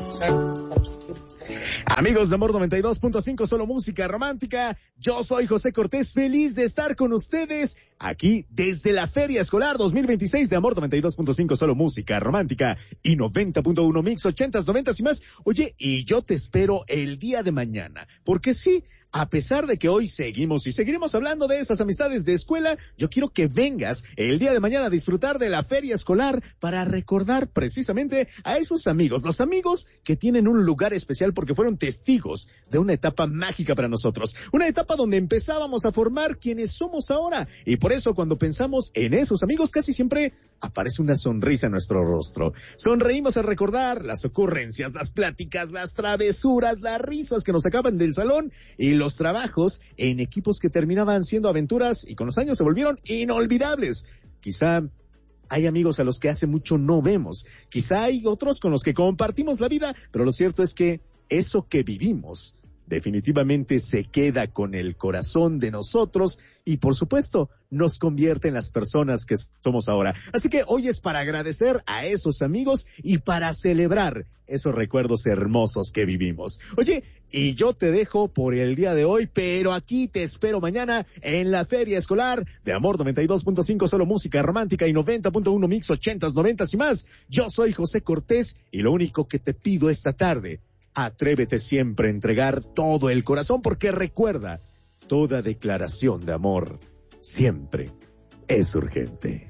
Amigos de Amor 92.5, solo música romántica. Yo soy José Cortés, feliz de estar con ustedes aquí desde la Feria Escolar 2026 de Amor 92.5, solo música romántica y 90.1 mix, 80s, 90s y más. Oye, y yo te espero el día de mañana, porque sí, a pesar de que hoy seguiremos hablando de esas amistades de escuela, yo quiero que vengas el día de mañana a disfrutar de la Feria Escolar para recordar precisamente a esos amigos, los amigos que tienen un lugar especial porque fueron testigos de una etapa mágica para nosotros, una etapa donde empezábamos a formar quienes somos ahora, y por eso cuando pensamos en esos amigos casi siempre aparece una sonrisa en nuestro rostro. Sonreímos al recordar las ocurrencias, las pláticas, las travesuras, las risas que nos sacaban del salón y los trabajos en equipos que terminaban siendo aventuras y con los años se volvieron inolvidables. Quizá hay amigos a los que hace mucho no vemos, quizá hay otros con los que compartimos la vida, pero lo cierto es que eso que vivimos definitivamente se queda con el corazón de nosotros y, por supuesto, nos convierte en las personas que somos ahora. Así que hoy es para agradecer a esos amigos y para celebrar esos recuerdos hermosos que vivimos. Oye, y yo te dejo por el día de hoy, pero aquí te espero mañana en la Feria Escolar de Amor 92.5, solo música romántica y 90.1 mix, 80s, 90s y más. Yo soy José Cortés y lo único que te pido esta tarde, atrévete siempre a entregar todo el corazón, porque recuerda, toda declaración de amor siempre es urgente.